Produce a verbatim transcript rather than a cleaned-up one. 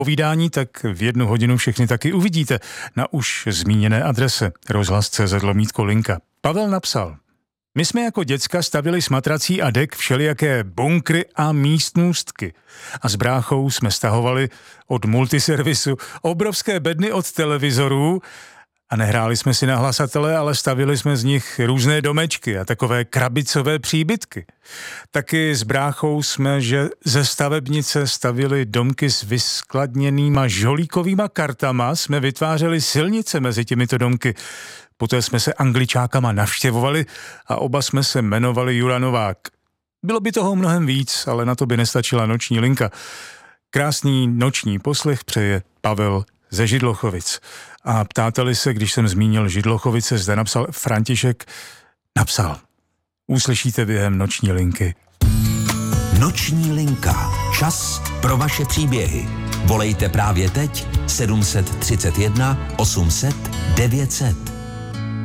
povídání, tak v jednu hodinu všechny taky uvidíte na už zmíněné adrese rozhlas tečka cé zet lomítko linka. Pavel napsal: My jsme jako děcka stavili s matrací a dek všelijaké bunkry a místnůstky. A s bráchou jsme stahovali od multiservisu obrovské bedny od televizorů a nehráli jsme si na hlasatele, ale stavili jsme z nich různé domečky a takové krabicové příbytky. Taky s bráchou jsme, že ze stavebnice stavili domky s vyskladněnýma žolíkovýma kartama, jsme vytvářeli silnice mezi těmito domky. Poté jsme se Angličákama navštěvovali a oba jsme se jmenovali Jura Novák. Bylo by toho mnohem víc, ale na to by nestačila noční linka. Krásný noční poslech přeje Pavel ze Židlochovic. A ptáte-li se, když jsem zmínil Židlochovice, zde napsal František, napsal: Uslyšíte během noční linky. Noční linka. Čas pro vaše příběhy. Volejte právě teď sedm set třicet jedna osm set devět set.